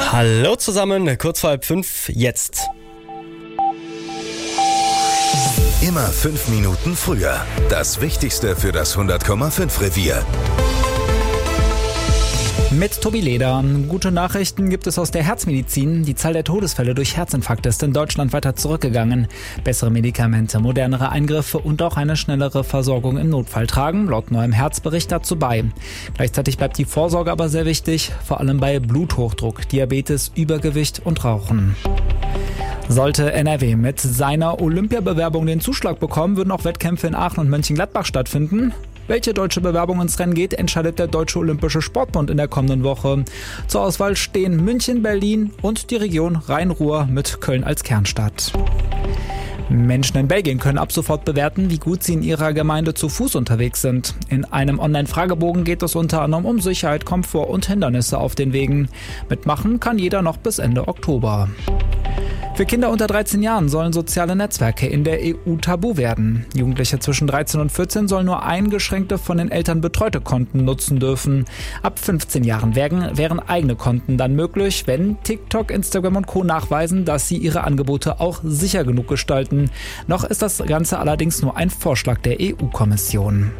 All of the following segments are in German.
Hallo zusammen, kurz vor 4:30 jetzt. Immer 5 Minuten früher. Das Wichtigste für das 100,5 Revier. Mit Tobi Leder. Gute Nachrichten gibt es aus der Herzmedizin. Die Zahl der Todesfälle durch Herzinfarkt ist in Deutschland weiter zurückgegangen. Bessere Medikamente, modernere Eingriffe und auch eine schnellere Versorgung im Notfall tragen laut neuem Herzbericht dazu bei. Gleichzeitig bleibt die Vorsorge aber sehr wichtig, vor allem bei Bluthochdruck, Diabetes, Übergewicht und Rauchen. Sollte NRW mit seiner Olympiabewerbung den Zuschlag bekommen, würden auch Wettkämpfe in Aachen und Mönchengladbach stattfinden. Welche deutsche Bewerbung ins Rennen geht, entscheidet der Deutsche Olympische Sportbund in der kommenden Woche. Zur Auswahl stehen München, Berlin und die Region Rhein-Ruhr mit Köln als Kernstadt. Menschen in Belgien können ab sofort bewerten, wie gut sie in ihrer Gemeinde zu Fuß unterwegs sind. In einem Online-Fragebogen geht es unter anderem um Sicherheit, Komfort und Hindernisse auf den Wegen. Mitmachen kann jeder noch bis Ende Oktober. Für Kinder unter 13 Jahren sollen soziale Netzwerke in der EU tabu werden. Jugendliche zwischen 13 und 14 sollen nur eingeschränkte, von den Eltern betreute Konten nutzen dürfen. Ab 15 Jahren wären eigene Konten dann möglich, wenn TikTok, Instagram und Co. nachweisen, dass sie ihre Angebote auch sicher genug gestalten. Noch ist das Ganze allerdings nur ein Vorschlag der EU-Kommission.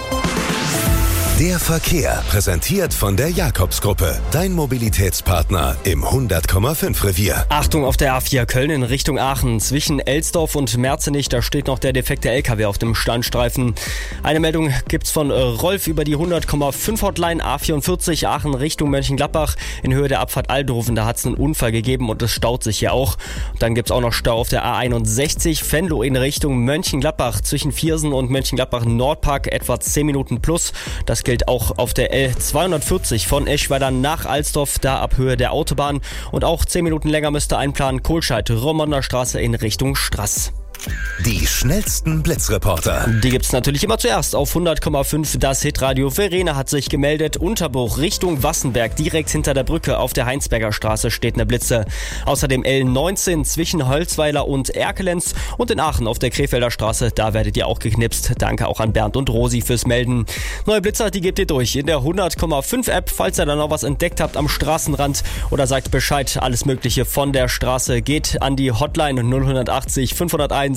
Der Verkehr, präsentiert von der Jakobs-Gruppe. Dein Mobilitätspartner im 100,5 Revier. Achtung auf der A4 Köln in Richtung Aachen. Zwischen Elsdorf und Merzenich, da steht noch der defekte LKW auf dem Standstreifen. Eine Meldung gibt's von Rolf über die 100,5 Hotline A44 Aachen Richtung Mönchengladbach. In Höhe der Abfahrt Aldenhofen, da hat's einen Unfall gegeben und es staut sich hier auch. Und dann gibt's auch noch Stau auf der A61 Venlo in Richtung Mönchengladbach. Zwischen Viersen und Mönchengladbach Nordpark etwa 10 Minuten plus. Das gilt auch auf der L240 von Eschweiler nach Alsdorf, da ab Höhe der Autobahn. Und auch 10 Minuten länger müsste einplanen Kohlscheid-Romonder Straße in Richtung Straß. Die schnellsten Blitzreporter. Die gibt's natürlich immer zuerst auf 100,5. Das Hitradio. Verena hat sich gemeldet. Unterbruch Richtung Wassenberg, direkt hinter der Brücke auf der Heinsberger Straße steht eine Blitze. Außerdem L19 zwischen Holzweiler und Erkelenz und in Aachen auf der Krefelder Straße. Da werdet ihr auch geknipst. Danke auch an Bernd und Rosi fürs Melden. Neue Blitzer, die gebt ihr durch in der 100,5 App. Falls ihr da noch was entdeckt habt am Straßenrand oder sagt Bescheid, alles Mögliche von der Straße, geht an die Hotline 0180 501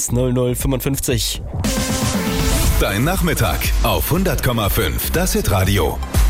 0055. Dein Nachmittag auf 100,5. Das Hitradio.